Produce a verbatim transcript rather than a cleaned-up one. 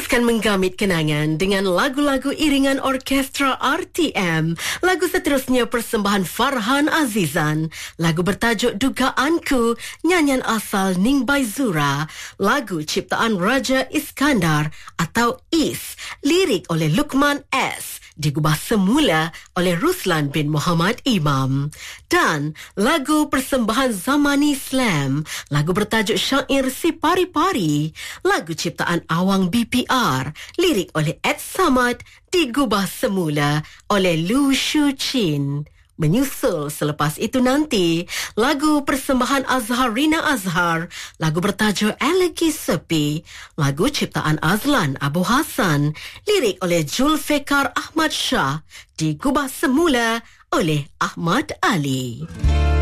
Teruskan menggamit kenangan dengan lagu-lagu iringan orkestra R T M. Lagu seterusnya persembahan Farhan Azizan. Lagu bertajuk Dugaanku, nyanyian asal Ningbai Zura. Lagu ciptaan Raja Iskandar atau Is. Lirik oleh Luqman S. Digubah semula oleh Ruslan bin Muhammad Imam. Dan lagu persembahan Zamani Slam, lagu bertajuk Syair Si Pari-Pari, lagu ciptaan Awang B P R, lirik oleh Ed Samad, digubah semula oleh Lu Shu Chin. Menyusul selepas itu nanti, lagu persembahan Azharina Azhar, lagu bertajuk Elegi Sepi, lagu ciptaan Azlan Abu Hassan, lirik oleh Julfikar Ahmad Shah, digubah semula oleh Ahmad Ali.